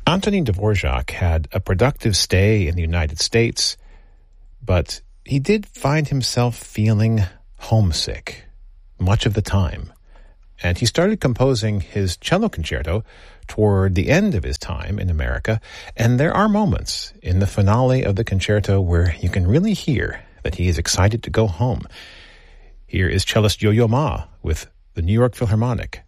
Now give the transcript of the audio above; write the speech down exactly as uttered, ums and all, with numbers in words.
Antonin Dvorak had a productive stay in the United States, but he did find himself feeling homesick much of the time. And he started composing his cello concerto toward the end of his time in America, and there are moments in the finale of the concerto where you can really hear that he is excited to go home. Here is cellist Yo-Yo Ma with the New York Philharmonic